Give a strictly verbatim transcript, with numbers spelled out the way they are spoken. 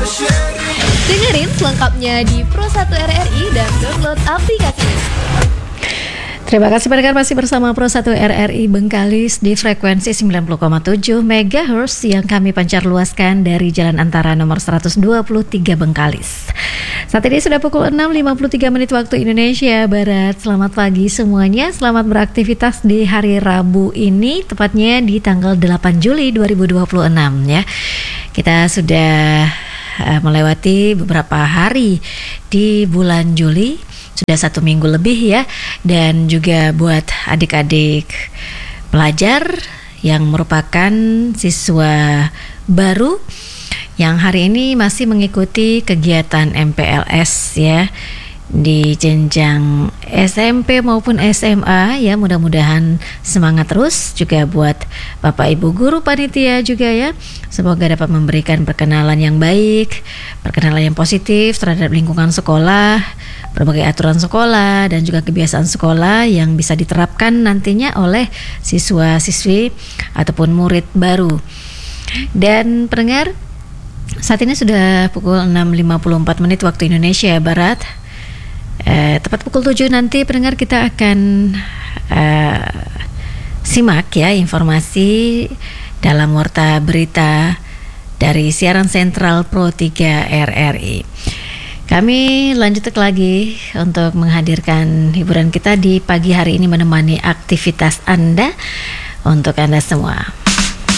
Dengerin selengkapnya di Pro satu R R I dan download aplikasinya. Terima kasih pendengar, masih bersama Pro satu R R I Bengkalis di frekuensi sembilan puluh koma tujuh megahertz yang kami pancar luaskan dari Jalan Antara nomor seratus dua puluh tiga Bengkalis. Saat ini sudah pukul enam lewat lima puluh tiga menit waktu Indonesia Barat. Selamat pagi semuanya, selamat beraktivitas di hari Rabu ini, tepatnya di tanggal delapan Juli dua ribu dua puluh enam ya. Kita sudah uh, melewati beberapa hari di bulan Juli. Sudah satu minggu lebih ya. Dan juga buat adik-adik pelajar yang merupakan siswa baru yang hari ini masih mengikuti kegiatan M P L S ya, di jenjang S M P maupun S M A ya, mudah-mudahan semangat terus. Juga buat Bapak Ibu guru panitia juga ya, semoga dapat memberikan perkenalan yang baik, perkenalan yang positif terhadap lingkungan sekolah, berbagai aturan sekolah dan juga kebiasaan sekolah yang bisa diterapkan nantinya oleh siswa-siswi ataupun murid baru. Dan pendengar, saat ini sudah pukul enam lewat lima puluh empat menit waktu Indonesia Barat. Eh, tepat pukul tujuh nanti pendengar kita akan eh, simak ya informasi dalam warta berita dari siaran sentral Pro tiga R R I. Kami lanjut lagi untuk menghadirkan hiburan kita di pagi hari ini, menemani aktivitas Anda untuk Anda semua.